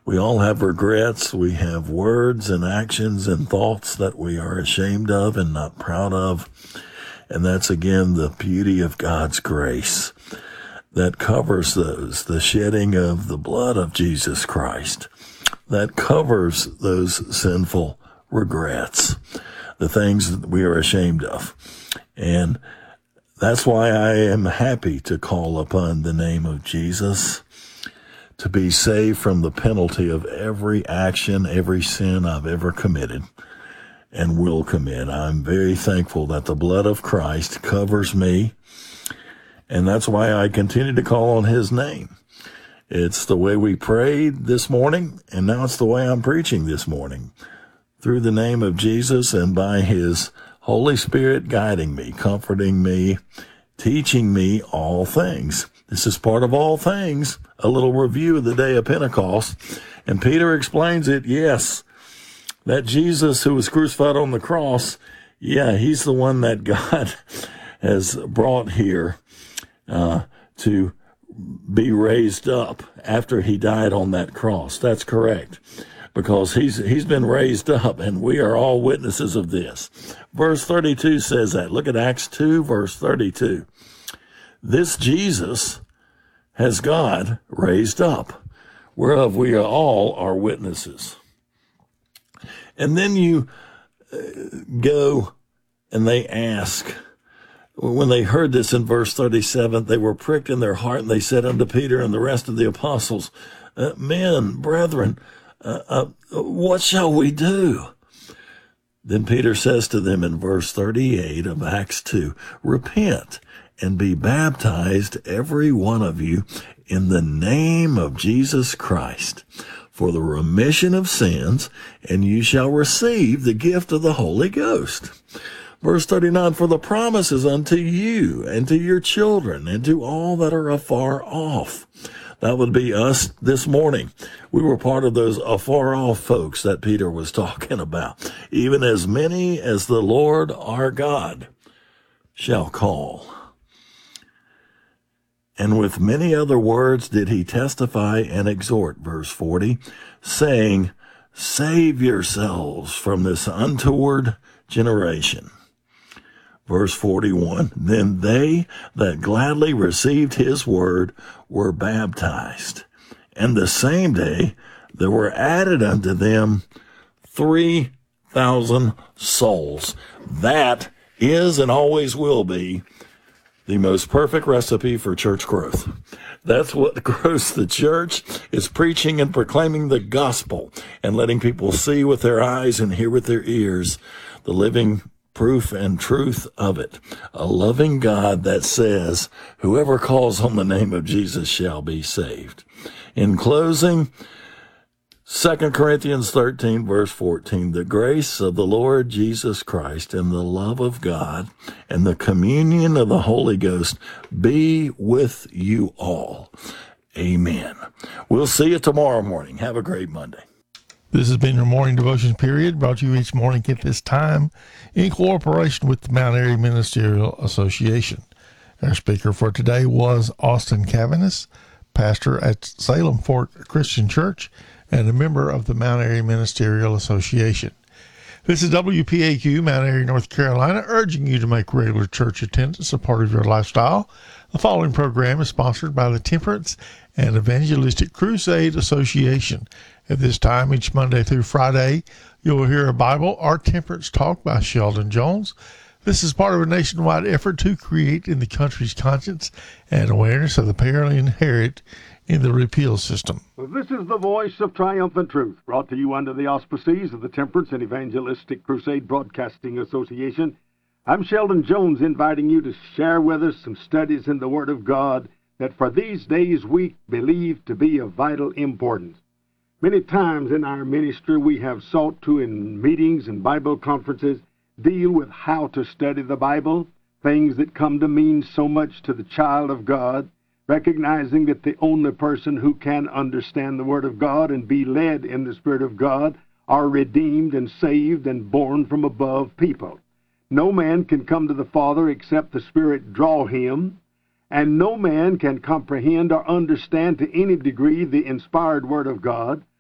We all have regrets. We have words and actions and thoughts that we are ashamed of and not proud of. And that's, again, the beauty of God's grace that covers those, the shedding of the blood of Jesus Christ, that covers those sinful regrets, the things that we are ashamed of. And that's why I am happy to call upon the name of Jesus to be saved from the penalty of every action, every sin I've ever committed and will commit. I'm very thankful that the blood of Christ covers me, and that's why I continue to call on his name. It's the way we prayed this morning, and now it's the way I'm preaching this morning, through the name of Jesus and by his Holy Spirit guiding me, comforting me, teaching me all things. This is part of all things, a little review of the day of Pentecost. And Peter explains it, yes, that Jesus who was crucified on the cross, yeah, he's the one that God has brought here to be raised up after he died on that cross. That's correct, because he's been raised up, and we are all witnesses of this. Verse 32 says that. Look at Acts 2, verse 32. This Jesus has God raised up, whereof we are all are witnesses. And then you go and they ask, when they heard this in verse 37, they were pricked in their heart, and they said unto Peter and the rest of the apostles, men, brethren, what shall we do? Then Peter says to them in verse 38 of Acts 2, repent and be baptized, every one of you, in the name of Jesus Christ, for the remission of sins, and you shall receive the gift of the Holy Ghost. Verse 39, for the promise is unto you and to your children and to all that are afar off. That would be us this morning. We were part of those afar off folks that Peter was talking about. Even as many as the Lord our God shall call. And with many other words did he testify and exhort, verse 40, saying, save yourselves from this untoward generation. Verse 41, then they that gladly received his word were baptized. And the same day there were added unto them 3,000 souls. That is and always will be the most perfect recipe for church growth. That's what grows the church, is preaching and proclaiming the gospel and letting people see with their eyes and hear with their ears the living proof and truth of it. A loving God that says, whoever calls on the name of Jesus shall be saved. In closing, 2 Corinthians 13, verse 14, the grace of the Lord Jesus Christ and the love of God and the communion of the Holy Ghost be with you all. Amen. We'll see you tomorrow morning. Have a great Monday. This has been your morning devotion period, brought to you each morning at this time in cooperation with the Mount Airy Ministerial Association. Our speaker for today was Austin Cavanis, pastor at Salem Fort Christian Church and a member of the Mount Airy Ministerial Association. This is WPAQ, Mount Airy, North Carolina, urging you to make regular church attendance a part of your lifestyle. The following program is sponsored by the Temperance and Evangelistic Crusade Association. At this time, each Monday through Friday, you will hear a Bible or Temperance Talk by Sheldon Jones. This is part of a nationwide effort to create in the country's conscience and awareness of the peril inherent in the repeal system. This is the voice of triumphant truth, brought to you under the auspices of the Temperance and Evangelistic Crusade Broadcasting Association. I'm Sheldon Jones, inviting you to share with us some studies in the Word of God that for these days we believe to be of vital importance. Many times in our ministry we have sought to, in meetings and Bible conferences, deal with how to study the Bible, things that come to mean so much to the child of God, recognizing that the only person who can understand the Word of God and be led in the Spirit of God are redeemed and saved and born from above people. No man can come to the Father except the Spirit draw him, and no man can comprehend or understand to any degree the inspired Word of God